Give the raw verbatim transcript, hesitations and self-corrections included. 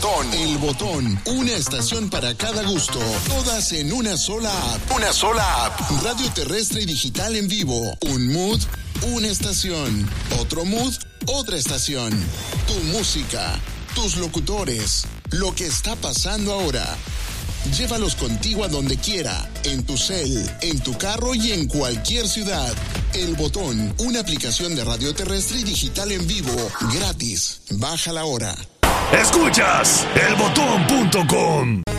Botón. El Botón. Una estación para cada gusto. Todas en una sola app. Una sola app. Radio terrestre y digital en vivo. Un mood, una estación. Otro mood, otra estación. Tu música, tus locutores, lo que está pasando ahora. Llévalos contigo a donde quiera, en tu cel, en tu carro y en cualquier ciudad. El Botón, una aplicación de radio terrestre y digital en vivo, gratis. Bájala ahora. Escuchas el botón punto com.